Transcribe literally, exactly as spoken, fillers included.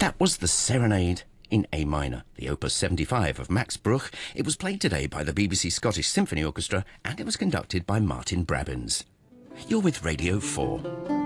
That was the Serenade in A minor, the Opus seventy-five of Max Bruch. It was played today by the B B C Scottish Symphony Orchestra and it was conducted by Martin Brabbins. You're with Radio four.